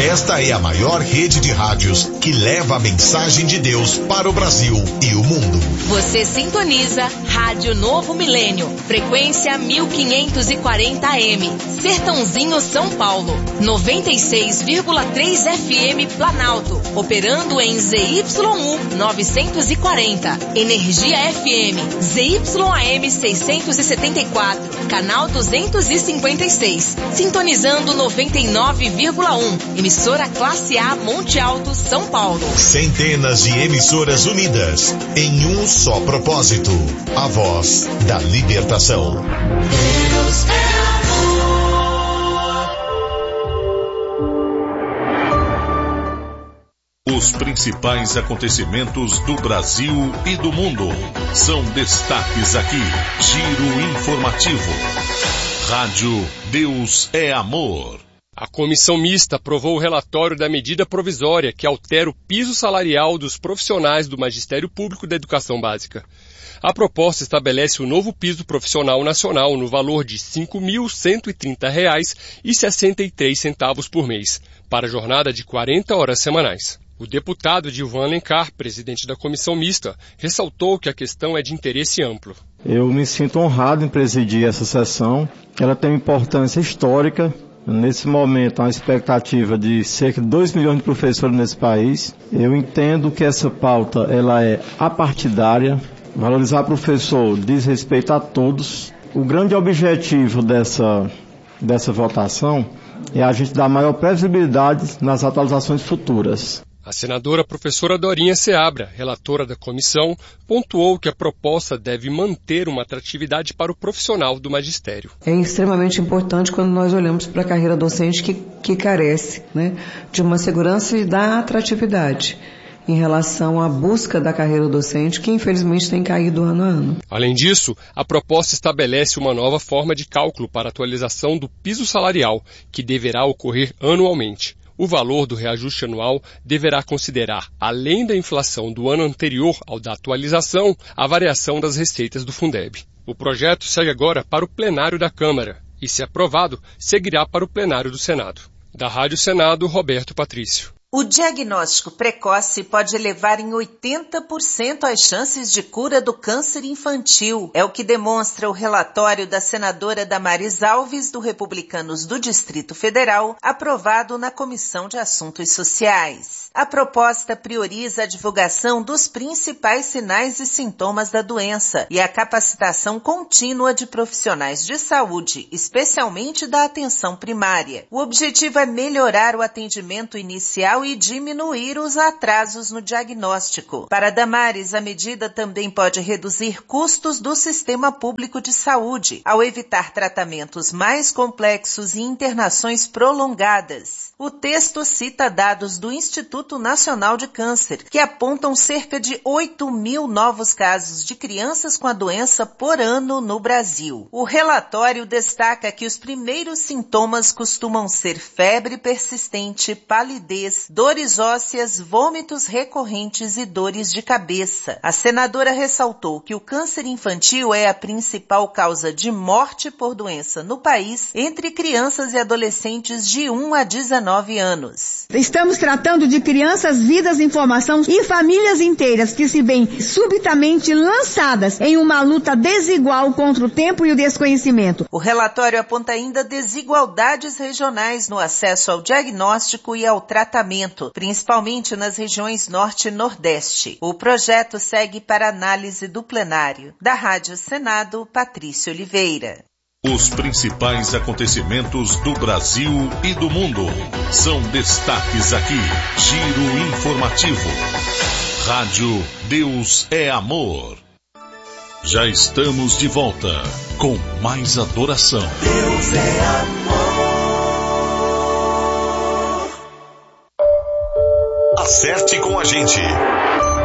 Esta é a maior rede de rádios que leva a mensagem de Deus para o Brasil e o mundo. Você sintoniza Rádio Novo Milênio, frequência 1540 AM, Sertãozinho, São Paulo, 96,3 FM Planalto, operando em ZYU 940, Energia FM, ZYAM 674, canal 256, sintonizando 99,1, emissora classe A Monte Alto, São Paulo. Centenas de emissoras unidas em um só propósito, a voz da libertação. Deus é amor. Os principais acontecimentos do Brasil e do mundo são destaques aqui. Giro informativo. Rádio Deus é Amor. A comissão mista aprovou o relatório da medida provisória que altera o piso salarial dos profissionais do Magistério Público da Educação Básica. A proposta estabelece o novo piso profissional nacional no valor de R$ 5.130,63 por mês, para a jornada de 40 horas semanais. O deputado Edilvan Alencar, presidente da comissão mista, ressaltou que a questão é de interesse amplo. Eu me sinto honrado em presidir essa sessão. Ela tem importância histórica. Nesse momento, há uma expectativa de cerca de 2 milhões de professores nesse país. Eu entendo que essa pauta ela é apartidária. Valorizar o professor diz respeito a todos. O grande objetivo dessa votação é a gente dar maior previsibilidade nas atualizações futuras. A senadora professora Dorinha Seabra, relatora da comissão, pontuou que a proposta deve manter uma atratividade para o profissional do magistério. É extremamente importante quando nós olhamos para a carreira docente que carece, de uma segurança e da atratividade em relação à busca da carreira docente, que infelizmente tem caído ano a ano. Além disso, a proposta estabelece uma nova forma de cálculo para a atualização do piso salarial, que deverá ocorrer anualmente. O valor do reajuste anual deverá considerar, além da inflação do ano anterior ao da atualização, a variação das receitas do Fundeb. O projeto segue agora para o plenário da Câmara e, se aprovado, seguirá para o plenário do Senado. Da Rádio Senado, Roberto Patrício. O diagnóstico precoce pode elevar em 80% as chances de cura do câncer infantil. É o que demonstra o relatório da senadora Damares Alves, do Republicanos do Distrito Federal, aprovado na Comissão de Assuntos Sociais. A proposta prioriza a divulgação dos principais sinais e sintomas da doença e a capacitação contínua de profissionais de saúde, especialmente da atenção primária. O objetivo é melhorar o atendimento inicial e diminuir os atrasos no diagnóstico. Para Damares, a medida também pode reduzir custos do sistema público de saúde, ao evitar tratamentos mais complexos e internações prolongadas. O texto cita dados do Instituto Nacional de Câncer, que apontam cerca de 8.000 novos casos de crianças com a doença por ano no Brasil. O relatório destaca que os primeiros sintomas costumam ser febre persistente, palidez, dores ósseas, vômitos recorrentes e dores de cabeça. A senadora ressaltou que o câncer infantil é a principal causa de morte por doença no país entre crianças e adolescentes de 1 a 19 anos. Estamos tratando de crianças, vidas em formação e famílias inteiras que se veem subitamente lançadas em uma luta desigual contra o tempo e o desconhecimento. O relatório aponta ainda desigualdades regionais no acesso ao diagnóstico e ao tratamento, principalmente nas regiões Norte e Nordeste. O projeto segue para análise do plenário. Da Rádio Senado, Patrícia Oliveira. Os principais acontecimentos do Brasil e do mundo são destaques aqui. Giro informativo. Rádio Deus é Amor. Já estamos de volta com mais adoração. Deus é amor. Acerte com a gente.